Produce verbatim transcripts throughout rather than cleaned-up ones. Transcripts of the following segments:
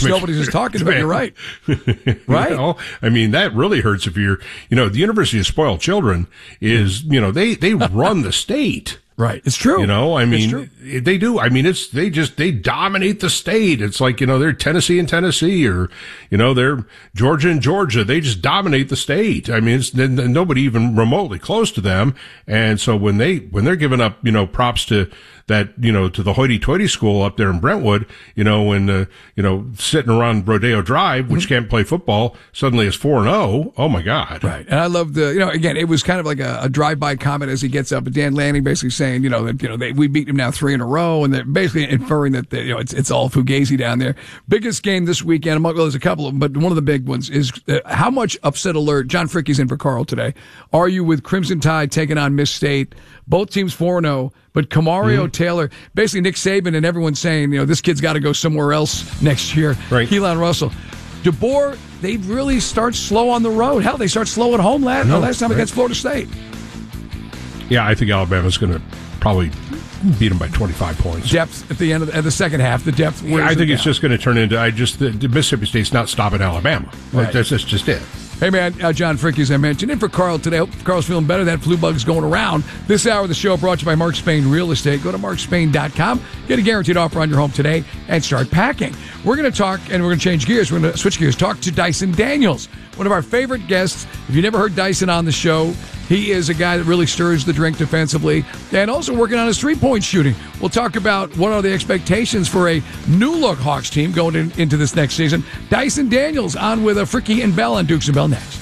which nobody's just talking about. You're right. Right. You know, I mean, that really hurts if you're, you know, the University of Spoiled Children is, you know, they, they run the state. Right. It's true. You know, I mean, they do. I mean, it's, they just, they dominate the state. It's like, you know, they're Tennessee and Tennessee, or, you know, they're Georgia and Georgia. They just dominate the state. I mean, it's nobody even remotely close to them. And so when they, when they're giving up, you know, props to that, you know, to the hoity-toity school up there in Brentwood, you know, when, uh, you know, sitting around Rodeo Drive, which can't play football, suddenly is four and oh. Oh my God. Right. And I love the, you know, again, it was kind of like a, a drive-by comment as he gets up, but Dan Lanning basically saying, you know, that, you know, they, we beat him now three in a row, and they're basically inferring that, they, you know, it's, it's all Fugazi down there. Biggest game this weekend, well, there's a couple of them, but one of the big ones is uh, how much upset alert, John Fricke's in for Carl today, are you with Crimson Tide taking on Miss State? Both teams four and oh, but Kamario mm-hmm. Taylor, basically Nick Saban and everyone saying, you know, this kid's got to go somewhere else next year. Right. Keelan Russell. DeBoer, they really start slow on the road. Hell, they start slow at home last, no, last time right. against Florida State. Yeah, I think Alabama's going to probably beat them by twenty-five points. Depth at the end of the, at the second half, the depth. Yeah, I think it's down. just going to turn into, I just, the, the Mississippi State's not stopping Alabama. Right. That's, that's just it. Hey, man, uh, John Fricke, as I mentioned, in for Carl today. Hope Carl's feeling better. That flu bug's going around. This hour of the show brought to you by Mark Spain Real Estate. Go to mark spain dot com. Get a guaranteed offer on your home today and start packing. We're going to talk, and we're going to change gears. We're going to switch gears. Talk to Dyson Daniels, one of our favorite guests. If you never heard Dyson on the show, he is a guy that really stirs the drink defensively and also working on his three-point shooting. We'll talk about what are the expectations for a new-look Hawks team going in, into this next season. Dyson Daniels on with a Fricke and Bell on Dukes and Bell next.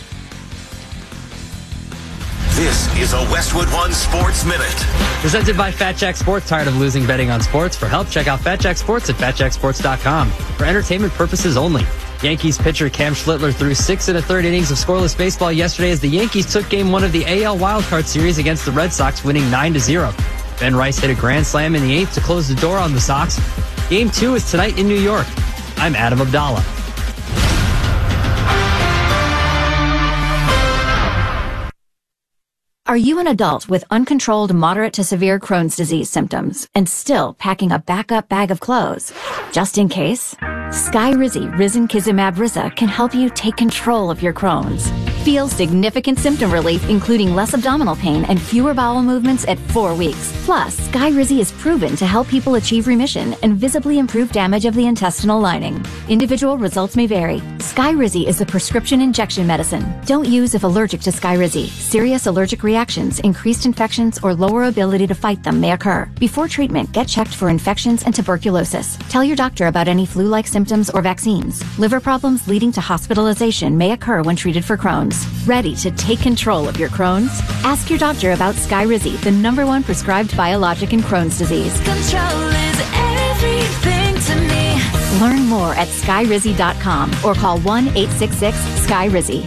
This is a Westwood One Sports Minute. Presented by Fat Jack Sports. Tired of losing betting on sports? For help, check out Fat Jack Sports at fat jack sports dot com. For entertainment purposes only. Yankees pitcher Cam Schlittler threw six and a third innings of scoreless baseball yesterday as the Yankees took game one of the A L wildcard series against the Red Sox, winning nine to zero. Ben Rice hit a grand slam in the eighth to close the door on the Sox. Game two is tonight in New York. I'm Adam Abdallah. Are you an adult with uncontrolled moderate to severe Crohn's disease symptoms and still packing a backup bag of clothes? Just in case? Skyrizi Risankizumab Riza can help you take control of your Crohn's. Feel significant symptom relief, including less abdominal pain and fewer bowel movements at four weeks. Plus, Skyrizi is proven to help people achieve remission and visibly improve damage of the intestinal lining. Individual results may vary. Skyrizi is a prescription injection medicine. Don't use if allergic to Skyrizi. Serious allergic reactions, increased infections, or lower ability to fight them may occur. Before treatment, get checked for infections and tuberculosis. Tell your doctor about any flu-like symptoms or vaccines. Liver problems leading to hospitalization may occur when treated for Crohn's. Ready to take control of your Crohn's? Ask your doctor about Skyrizi, the number one prescribed biologic in Crohn's disease. Control is everything to me. Learn more at skyrizi dot com or call one eight six six Sky Rizzi.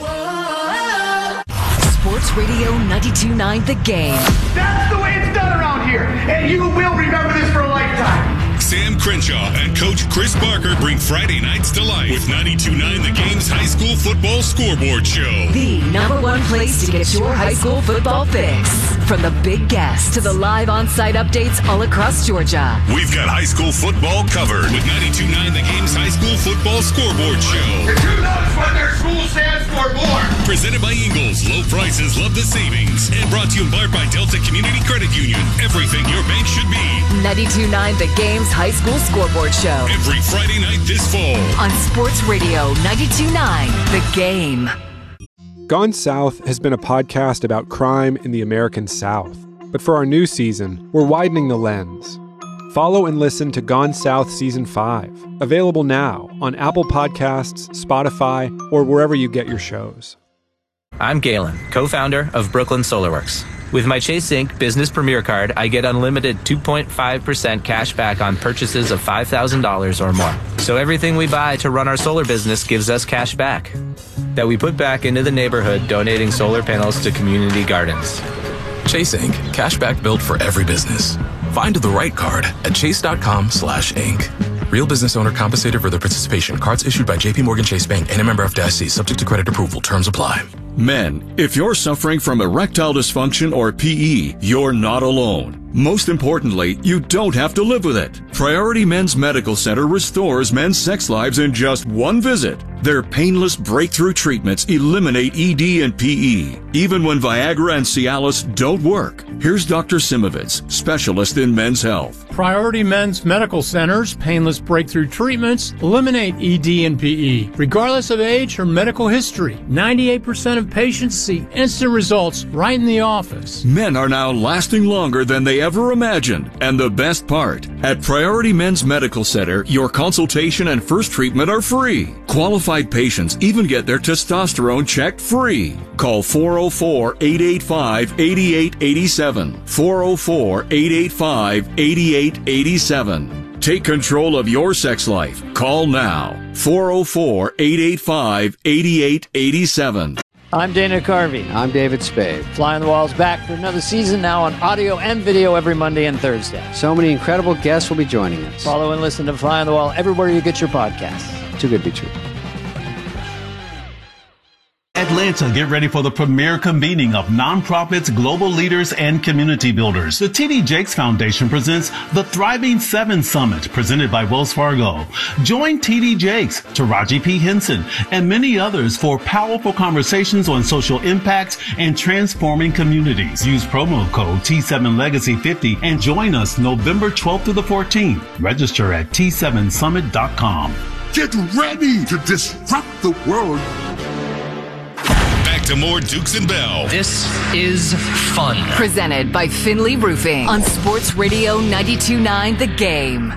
Sports Radio ninety-two point nine The Game. That's the way it's done around here, and you will remember this for a lifetime. Sam Crenshaw and Coach Chris Barker bring Friday nights to life with ninety-two point nine The Game's high school football scoreboard show. The number one place to get your high school football fix. From the big guests to the live on-site updates all across Georgia. We've got high school football covered with ninety-two point nine The Game's high school football scoreboard show. Did you notice what their school stands for more? Presented by Ingles. Low prices, love the savings. And brought to you in part by Delta Community Credit Union. Everything your bank should be. ninety-two point nine The Game's high school scoreboard show. Every Friday night this fall. On Sports Radio ninety-two point nine The Game. Gone South has been a podcast about crime in the American South. But for our new season, we're widening the lens. Follow and listen to Gone South Season five, available now on Apple Podcasts, Spotify, or wherever you get your shows. I'm Galen, co-founder of Brooklyn SolarWorks. With my Chase Inc Business Premier Card, I get unlimited two point five percent cash back on purchases of five thousand dollars or more. So everything we buy to run our solar business gives us cash back that we put back into the neighborhood, donating solar panels to community gardens. Chase Inc Cash back built for every business. Find the right card at chase.com slash Inc. Real business owner compensated for their participation. Cards issued by J P Morgan Chase Bank and a member of F D I C. Subject to credit approval. Terms apply. Men, if you're suffering from erectile dysfunction or P E, you're not alone. Most importantly, you don't have to live with it. Priority Men's Medical Center restores men's sex lives in just one visit. Their painless breakthrough treatments eliminate E D and P E, even when Viagra and Cialis don't work. Here's Doctor Simovitz, specialist in men's health. Priority Men's Medical Center's painless breakthrough treatments eliminate E D and P E, regardless of age or medical history. ninety-eight percent of patients see instant results right in the office. Men are now lasting longer than they ever imagined. And the best part, at Priority Men's Medical Center, your consultation and first treatment are free. Qualified patients even get their testosterone checked free. Call four oh four, eight eight five, eight eight eight seven. four oh four, eight eight five, eight eight eight seven. Take control of your sex life. Call now. four oh four, eight eight five, eight eight eight seven. I'm Dana Carvey. I'm David Spade. Fly on the Wall's back for another season, now on audio and video every Monday and Thursday. So many incredible guests will be joining us. Follow and listen to Fly on the Wall everywhere you get your podcasts. Too good to be true. Atlanta, get ready for the premier convening of nonprofits, global leaders, and community builders. The T D Jakes Foundation presents the Thriving Seven Summit, presented by Wells Fargo. Join T D Jakes, Taraji P. Henson, and many others for powerful conversations on social impacts and transforming communities. Use promo code T seven Legacy fifty and join us November twelfth through the fourteenth. Register at T seven summit dot com. Get ready to disrupt the world. Back to more Dukes and Bell. This is fun. Presented by Finley Roofing on Sports Radio ninety-two point nine The Game.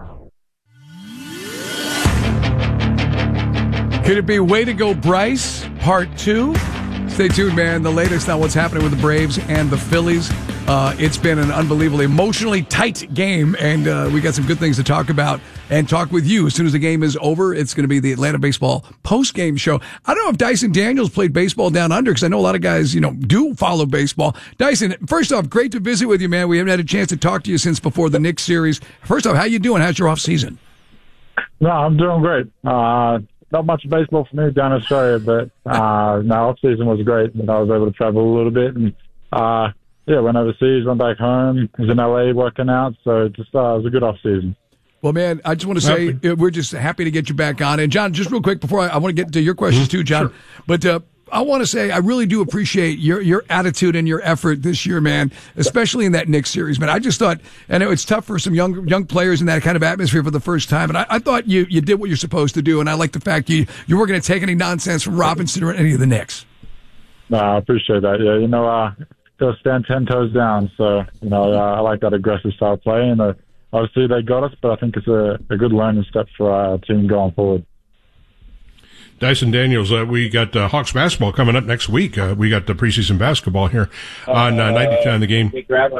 Could it be Way to Go Bryce, part two? Stay tuned, man. The latest on what's happening with the Braves and the Phillies. Uh, it's been an unbelievably emotionally tight game, and uh, we got some good things to talk about and talk with you. As soon as the game is over, it's going to be the Atlanta Baseball post-game show. I don't know if Dyson Daniels played baseball down under, because I know a lot of guys, you know, do follow baseball. Dyson, first off, great to visit with you, man. We haven't had a chance to talk to you since before the Knicks series. First off, how you doing? How's your off season? No, I'm doing great. Uh, not much baseball for me down in Australia, but uh, no, off season was great. And I was able to travel a little bit, and uh, yeah, went overseas, went back home. Was in L A working out, so just uh, it was a good off season. Well, man, I just want to say uh, we're just happy to get you back on. And John, just real quick before I, I want to get to your questions too, John. Sure. But uh, I want to say I really do appreciate your your attitude and your effort this year, man, especially in that Knicks series, man. I just thought, and it's tough for some young young players in that kind of atmosphere for the first time, and I, I thought you you did what you're supposed to do, and I like the fact you you weren't going to take any nonsense from Robinson or any of the Knicks. No, I appreciate that. Yeah, you know, uh, they'll stand ten toes down, so you know, uh, I like that aggressive style play, and uh, obviously they got us, but I think it's a, a good learning step for our team going forward. Dyson Daniels, uh, we got uh, Hawks basketball coming up next week. Uh, we got the preseason basketball here on uh, ninety-nine The Game.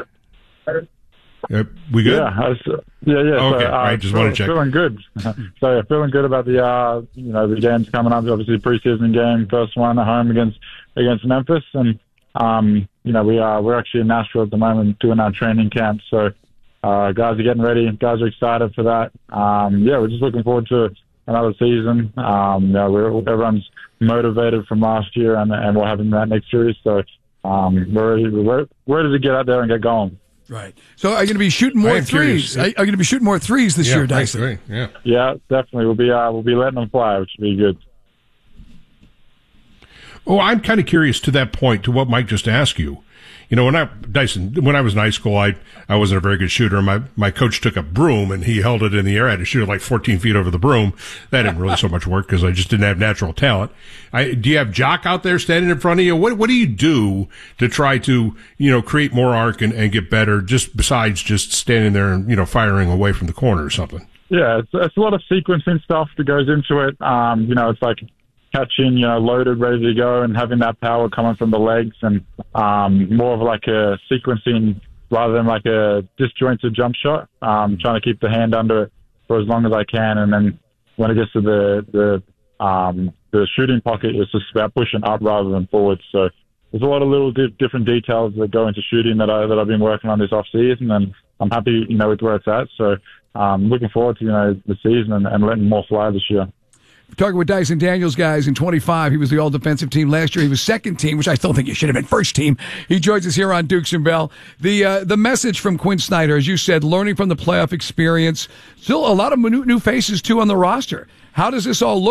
Uh, we good? Yeah, I was, yeah, yeah. Okay, so, uh, all right. Just want to check. Feeling good. so yeah, feeling good about the uh, you know the games coming up. Obviously, preseason game, first one at home against against Memphis, and um, you know we are we're actually in Nashville at the moment doing our training camp. So uh, guys are getting ready. Guys are excited for that. Um, yeah, we're just looking forward to another season. Um, you know, we're, everyone's motivated from last year, and and we're having that next series. So um, we're ready, we're ready to get out there and get going. Right. So are you going to be shooting more threes? Are you going to be shooting more threes this yeah, year, Dyson? Right, yeah. Yeah, definitely. We'll be uh, we'll be letting them fly, which will be good. Oh, I'm kind of curious to that point, to what Mike just asked you. You know, when I, Dyson, when I was in high school, I, I wasn't a very good shooter. My, my coach took a broom and he held it in the air. I had to shoot it like fourteen feet over the broom. That didn't really so much work because I just didn't have natural talent. I, do you have Jock out there standing in front of you? What, what do you do to try to, you know, create more arc and, and get better, just besides just standing there and, you know, firing away from the corner or something? Yeah, it's, it's a lot of sequencing stuff that goes into it. Um, you know, it's like catching, you know, loaded, ready to go, and having that power coming from the legs, and um, more of like a sequencing rather than like a disjointed jump shot. Um, trying to keep the hand under it for as long as I can, and then when it gets to the the um, the shooting pocket, it's just about pushing up rather than forward. So there's a lot of little di- different details that go into shooting that I that I've been working on this off season, and I'm happy, you know, with where it's at. So um, looking forward to, you know, the season and, and letting more fly this year. talking with Dyson Daniels, guys, in twenty-five. He was the all-defensive team last year. He was second team, which I still think he should have been first team. He joins us here on Dukes and Bell. The uh, the message from Quinn Snyder, as you said, learning from the playoff experience. Still a lot of new, new faces, too, on the roster. How does this all look?